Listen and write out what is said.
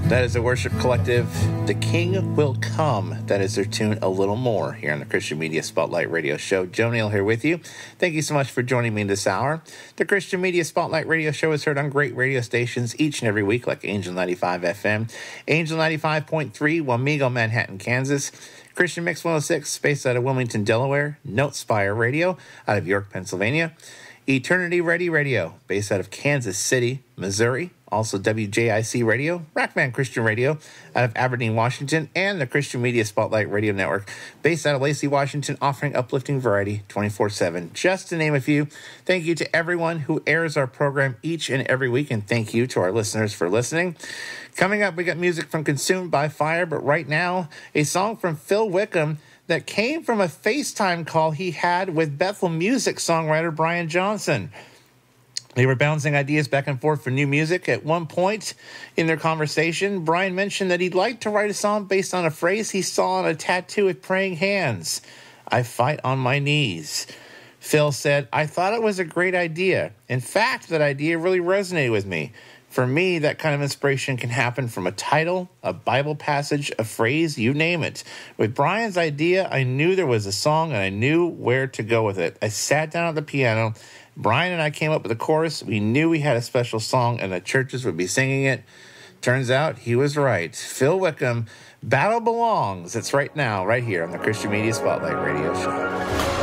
That is the worship collective, The King Will Come. That is their tune, A Little More, here on the Christian Media Spotlight Radio Show. Joe Neal here with you. Thank you so much for joining me this hour. The Christian Media Spotlight Radio Show is heard on great radio stations each and every week, like Angel 95 FM, Angel 95.3, Wamego, Manhattan, Kansas, Christian Mix 106, based out of Wilmington, Delaware, Notespire Radio, out of York, Pennsylvania, Eternity Ready Radio, based out of Kansas City, Missouri, also WJIC Radio, Rackman Christian Radio out of Aberdeen, Washington, and the Christian Media Spotlight Radio Network based out of Lacey, Washington, offering uplifting variety 24/7, just to name a few. Thank you to everyone who airs our program each and every week, and thank you to our listeners for listening. Coming up, we got music from Consumed by Fire, but right now, a song from Phil Wickham that came from a FaceTime call he had with Bethel Music songwriter Brian Johnson. They were bouncing ideas back and forth for new music. At one point in their conversation, Brian mentioned that he'd like to write a song based on a phrase he saw on a tattoo with praying hands. I fight on my knees. Phil said, I thought it was a great idea. In fact, that idea really resonated with me. For me, that kind of inspiration can happen from a title, a Bible passage, a phrase, you name it. With Brian's idea, I knew there was a song and I knew where to go with it. I sat down at the piano. Brian and I came up with a chorus. We knew we had a special song and the churches would be singing it. Turns out he was right. Phil Wickham, Battle Belongs. It's right now, right here on the Christian Media Spotlight Radio Show.